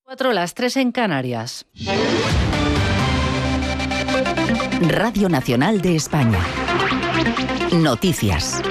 4, las 3 en Canarias. Radio Nacional de España. Noticias.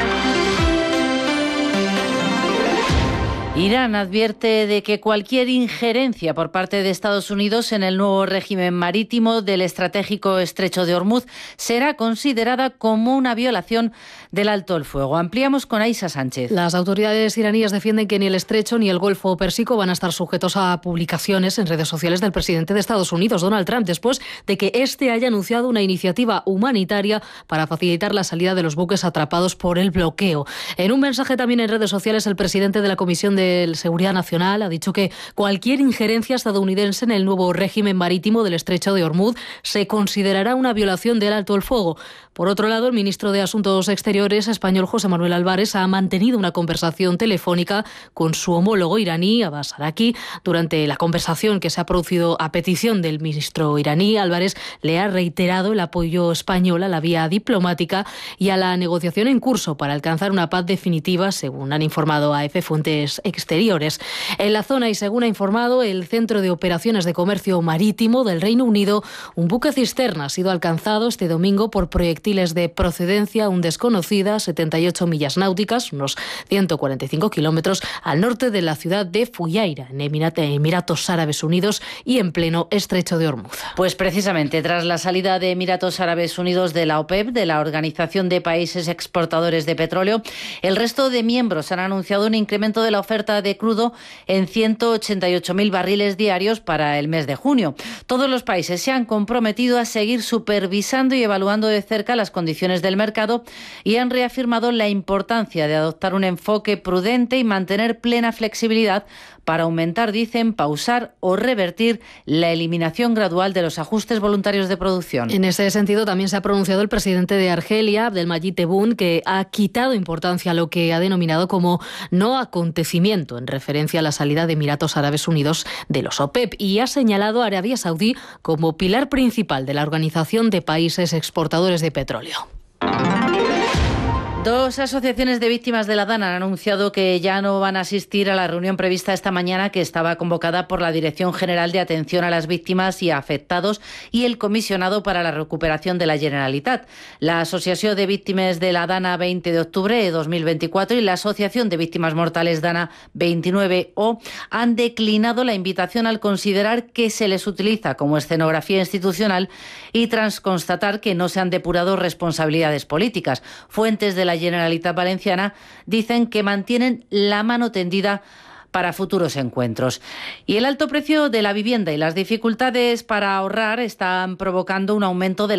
Irán advierte de que cualquier injerencia por parte de Estados Unidos en el nuevo régimen marítimo del estratégico estrecho de Ormuz será considerada como una violación del alto el fuego. Ampliamos con Aisa Sánchez. Las autoridades iraníes defienden que ni el estrecho ni el Golfo Pérsico van a estar sujetos a publicaciones en redes sociales del presidente de Estados Unidos, Donald Trump, después de que este haya anunciado una iniciativa humanitaria para facilitar la salida de los buques atrapados por el bloqueo. En un mensaje también en redes sociales, el presidente de la Comisión de Seguridad Nacional ha dicho que cualquier injerencia estadounidense en el nuevo régimen marítimo del estrecho de Ormuz se considerará una violación del alto el fuego. Por otro lado, el ministro de Asuntos Exteriores español, José Manuel Álvarez, ha mantenido una conversación telefónica con su homólogo iraní, Abbas Araqi. Durante la conversación que se ha producido a petición del ministro iraní, Álvarez le ha reiterado el apoyo español a la vía diplomática y a la negociación en curso para alcanzar una paz definitiva, según han informado a EFE fuentes exteriores. En la zona, y según ha informado el Centro de Operaciones de Comercio Marítimo del Reino Unido, un buque cisterna ha sido alcanzado este domingo por proyectiles de procedencia aún desconocida, 78 millas náuticas, unos 145 kilómetros al norte de la ciudad de Fujairah, en Emiratos Árabes Unidos y en pleno estrecho de Ormuz. Pues precisamente tras la salida de Emiratos Árabes Unidos de la OPEP, de la Organización de Países Exportadores de Petróleo, el resto de miembros han anunciado un incremento de la oferta de crudo en 188.000 barriles diarios para el mes de junio. Todos los países se han comprometido a seguir supervisando y evaluando de cerca las condiciones del mercado y han reafirmado la importancia de adoptar un enfoque prudente y mantener plena flexibilidad para aumentar, dicen, pausar o revertir la eliminación gradual de los ajustes voluntarios de producción. En ese sentido, también se ha pronunciado el presidente de Argelia, Abdelmadjid Tebboune, que ha quitado importancia a lo que ha denominado como no acontecimiento, en referencia a la salida de Emiratos Árabes Unidos de los OPEP, y ha señalado a Arabia Saudí como pilar principal de la Organización de Países Exportadores de Petróleo. Dos asociaciones de víctimas de la DANA han anunciado que ya no van a asistir a la reunión prevista esta mañana, que estaba convocada por la Dirección General de Atención a las Víctimas y Afectados y el Comisionado para la Recuperación de la Generalitat. La Asociación de Víctimas de la DANA 20 de octubre de 2024 y la Asociación de Víctimas Mortales DANA 29O han declinado la invitación al considerar que se les utiliza como escenografía institucional y tras constatar que no se han depurado responsabilidades políticas. Fuentes de la Generalitat Valenciana dicen que mantienen la mano tendida para futuros encuentros. Y el alto precio de la vivienda y las dificultades para ahorrar están provocando un aumento de